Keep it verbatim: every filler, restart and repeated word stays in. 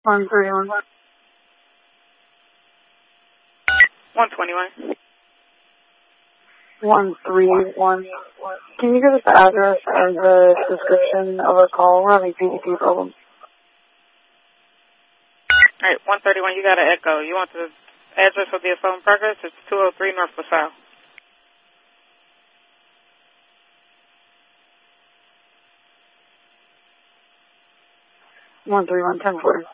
one thirty-one. one twenty-one. one thirty-one. Can you give us the address and the description of our call? We're having P D P problems. Alright, one thirty-one, you got an echo. You want the address of the phone progress? It's two oh three North LaSalle. one thirty-one, ten forty.